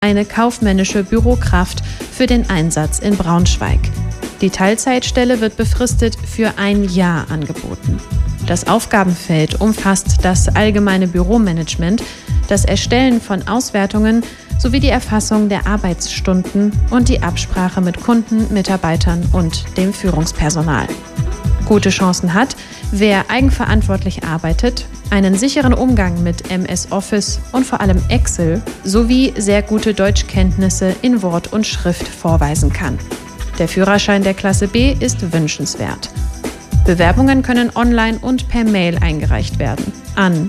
eine kaufmännische Bürokraft für den Einsatz in Braunschweig. Die Teilzeitstelle wird befristet für 1 Jahr angeboten. Das Aufgabenfeld umfasst das allgemeine Büromanagement, das Erstellen von Auswertungen sowie die Erfassung der Arbeitsstunden und die Absprache mit Kunden, Mitarbeitern und dem Führungspersonal. Gute Chancen hat, wer eigenverantwortlich arbeitet, einen sicheren Umgang mit MS Office und vor allem Excel sowie sehr gute Deutschkenntnisse in Wort und Schrift vorweisen kann. Der Führerschein der Klasse B ist wünschenswert. Bewerbungen können online und per Mail eingereicht werden an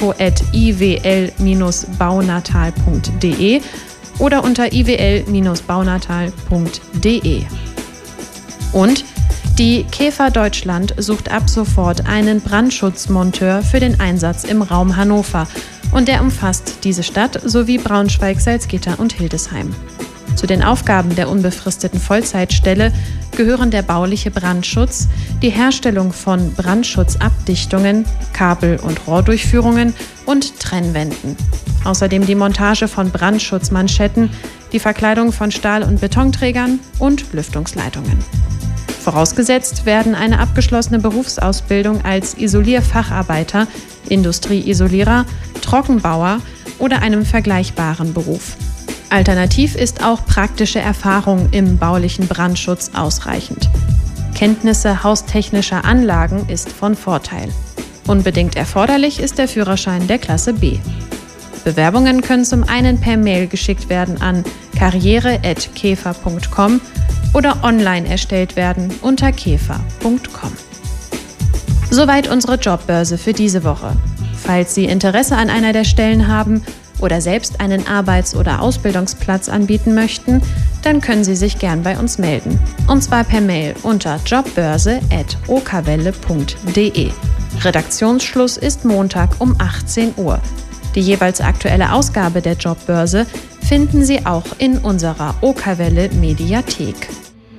info@iwl-baunatal.de oder unter iwl-baunatal.de. Und die Käfer Deutschland sucht ab sofort einen Brandschutzmonteur für den Einsatz im Raum Hannover und der umfasst diese Stadt sowie Braunschweig, Salzgitter und Hildesheim. Zu den Aufgaben der unbefristeten Vollzeitstelle gehören der bauliche Brandschutz, die Herstellung von Brandschutzabdichtungen, Kabel- und Rohrdurchführungen und Trennwänden. Außerdem die Montage von Brandschutzmanschetten, die Verkleidung von Stahl- und Betonträgern und Lüftungsleitungen. Vorausgesetzt werden eine abgeschlossene Berufsausbildung als Isolierfacharbeiter, Industrieisolierer, Trockenbauer oder einem vergleichbaren Beruf. Alternativ ist auch praktische Erfahrung im baulichen Brandschutz ausreichend. Kenntnisse haustechnischer Anlagen ist von Vorteil. Unbedingt erforderlich ist der Führerschein der Klasse B. Bewerbungen können zum einen per Mail geschickt werden an karriere@käfer.com oder online erstellt werden unter käfer.com. Soweit unsere Jobbörse für diese Woche. Falls Sie Interesse an einer der Stellen haben oder selbst einen Arbeits- oder Ausbildungsplatz anbieten möchten, dann können Sie sich gern bei uns melden. Und zwar per Mail unter jobbörse@okwelle.de. Redaktionsschluss ist Montag um 18 Uhr. Die jeweils aktuelle Ausgabe der Jobbörse finden Sie auch in unserer Okwelle Mediathek.